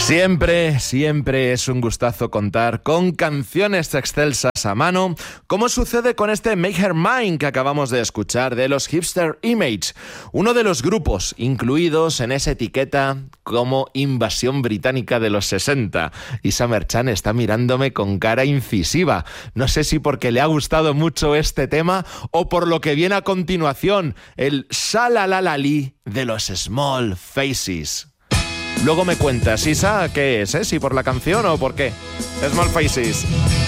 Siempre es un gustazo contar con canciones excelsas a mano, como sucede con este Make Her Mine que acabamos de escuchar de los Hipster Image, uno de los grupos incluidos en esa etiqueta como invasión británica de los 60. Y Summer Chan está mirándome con cara incisiva. No sé si porque le ha gustado mucho este tema o por lo que viene a continuación, el Shalalalali de los Small Faces. Luego me cuentas, Isa, ¿qué es? ¿Si por la canción o por qué? Small Faces.